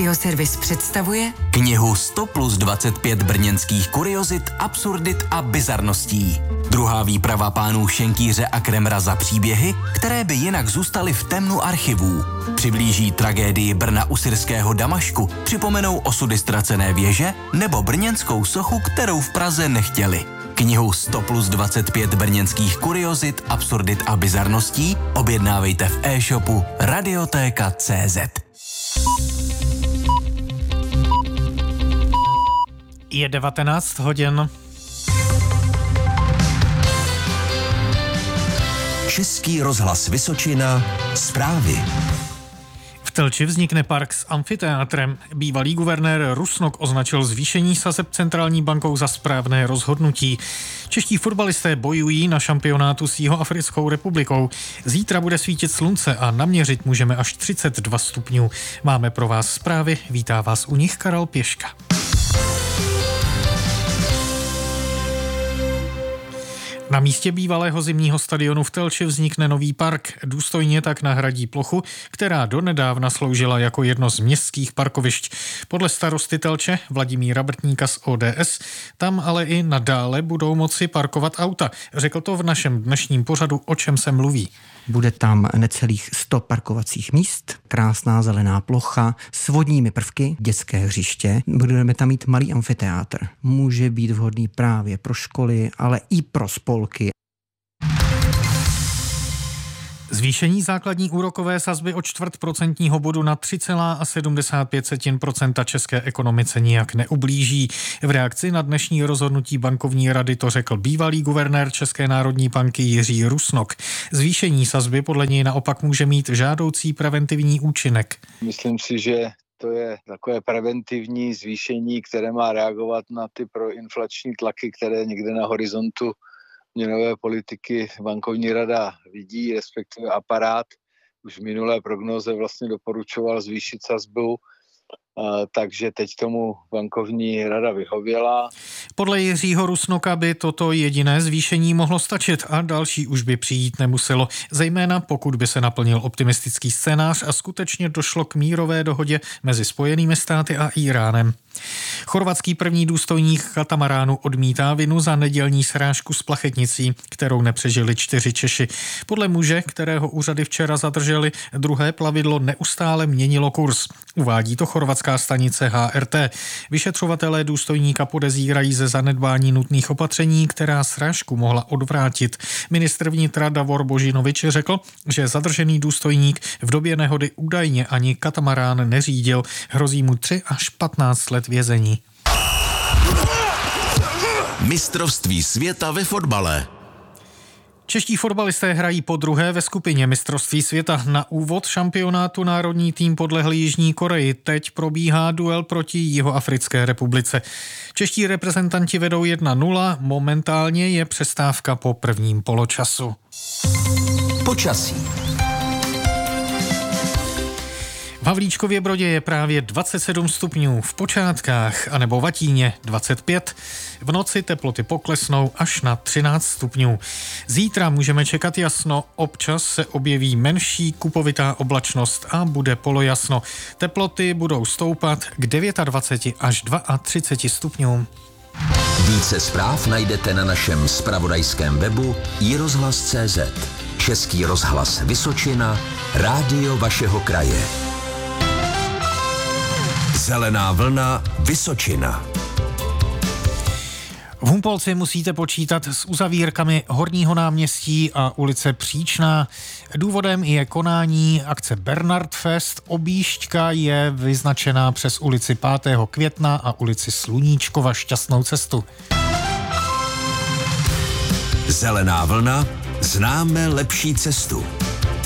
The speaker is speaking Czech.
Audioservis představuje knihu 100 plus 25 brněnských kuriozit, absurdit a bizarností. Druhá výprava pánů Šenkýře a Kremra za příběhy, které by jinak zůstaly v temnu archivů. Přiblíží tragédii Brna u syrského Damašku, připomenou osudy ztracené věže nebo brněnskou sochu, kterou v Praze nechtěli. Knihu 100 plus 25 brněnských kuriozit, absurdit a bizarností objednávejte v e-shopu Radiotéka.cz. Je 19 hodin. Český rozhlas Vysočina, zprávy. V Telči vznikne park s amfiteátrem. Bývalý guvernér Rusnok označil zvýšení sazeb centrální bankou za správné rozhodnutí. Čeští fotbalisté bojují na šampionátu s Jihoafrickou republikou. Zítra bude svítit slunce a naměřit můžeme až 32 stupňů. Máme pro vás zprávy, vítá vás u nich Karel Pěška. Na místě bývalého zimního stadionu v Telči vznikne nový park. Důstojně tak nahradí plochu, která donedávna sloužila jako jedno z městských parkovišť. Podle starosty Telče Vladimíra Brtníka z ODS tam ale i nadále budou moci parkovat auta. Řekl to v našem dnešním pořadu O čem se mluví. Bude tam necelých 100 parkovacích míst, krásná zelená plocha s vodními prvky, dětské hřiště. Budeme tam mít malý amfiteátr. Může být vhodný právě pro školy, ale i pro spolky. Zvýšení základní úrokové sazby o 0,25 bodu na 3,75% české ekonomice nijak neublíží. V reakci na dnešní rozhodnutí bankovní rady to řekl bývalý guvernér České národní banky Jiří Rusnok. Zvýšení sazby podle něj naopak může mít žádoucí preventivní účinek. Myslím si, že to je takové preventivní zvýšení, které má reagovat na ty proinflační tlaky, které někde na horizontu měnové politiky bankovní rada vidí, respektive aparát. Už v minulé prognóze vlastně doporučoval zvýšit sazbu, takže teď tomu bankovní rada vyhověla. Podle Jiřího Rusnoka by toto jediné zvýšení mohlo stačit a další už by přijít nemuselo, zejména pokud by se naplnil optimistický scénář a skutečně došlo k mírové dohodě mezi Spojenými státy a Íránem. Chorvatský první důstojník katamaránu odmítá vinu za nedělní srážku s plachetnicí, kterou nepřežili 4 Češi. Podle muže, kterého úřady včera zadrželi, druhé plavidlo neustále měnilo kurz. Uvádí to chorvatská stanice HRT. Vyšetřovatelé důstojníka podezírají ze zanedbání nutných opatření, která srážku mohla odvrátit. Ministr vnitra Davor Božinovič řekl, že zadržený důstojník v době nehody údajně ani katamarán neřídil. Hrozí mu 3 až 15 let vězení. Mistrovství světa ve fotbale. Čeští fotbalisté hrají podruhé ve skupině mistrovství světa. Na úvod šampionátu národní tým podlehl Jižní Koreji. Teď probíhá duel proti Jihoafrické republice. Čeští reprezentanti vedou 1-0, momentálně je přestávka po prvním poločasu. Počasí. V Havlíčkově Brodě je právě 27 stupňů, v Počátkách anebo Vatíně 25. V noci teploty poklesnou až na 13 stupňů. Zítra můžeme čekat jasno, občas se objeví menší kupovitá oblačnost a bude polojasno. Teploty budou stoupat k 29 až 32 stupňům. Více zpráv najdete na našem zpravodajském webu iRozhlas.cz. Český rozhlas Vysočina, rádio vašeho kraje. Zelená vlna Vysočina. V Humpolci musíte počítat s uzavírkami Horního náměstí a ulice Příčná. Důvodem je konání akce Bernard Fest. Objížďka je vyznačená přes ulici 5. května a ulici Sluníčkova Šťastnou cestu. Zelená vlna, známe lepší cestu.